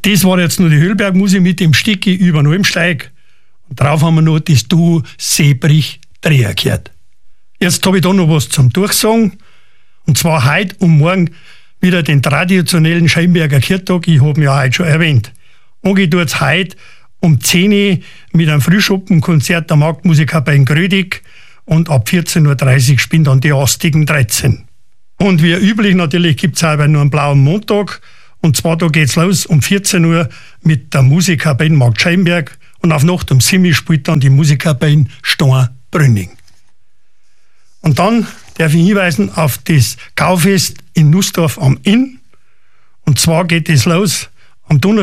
Das war jetzt nur die Höhlbergmusik mit dem Sticki über den Almsteig. Und drauf haben wir noch das Duo Seebrich-Dreher gehört. Jetzt habe ich da noch was zum Durchsagen. Und zwar heute und morgen wieder den traditionellen Scheinberger Kirchtag. Ich habe ihn ja heute schon erwähnt. Angehen tut es heute um 10 Uhr mit einem Frühschuppenkonzert der Marktmusiker bei Grödig. Und ab 14.30 Uhr spielen dann die Astigen 13. Und wie üblich natürlich gibt es auch nur einen blauen Montag. Und zwar da geht's los um 14 Uhr mit der Musikerband Markt Scheinberg. Und auf Nacht um 7 Uhr spielt dann die Musikerband Storn-Brünning. Und dann darf ich hinweisen auf das Kaufest in Nussdorf am Inn. Und zwar geht es los am Donnerstag.